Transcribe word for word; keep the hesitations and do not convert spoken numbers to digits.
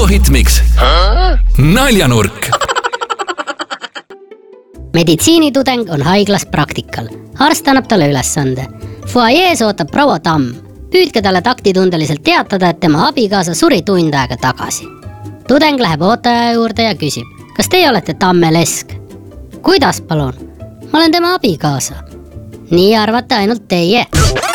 Autohitmix. Naljanurk. Meditsiinitudeng on haiglas praktikal. Arst annab talle ülesande. Fuajees ootab proua Tamm. Püüdke talle taktitundeliselt teatada, et tema abikaasa suri tund aega tagasi. Tudeng läheb ootaja juurde ja küsib, kas teie olete Tamme Lesk? Kuidas palun? Ma olen tema abikaasa. Nii arvate ainult teie.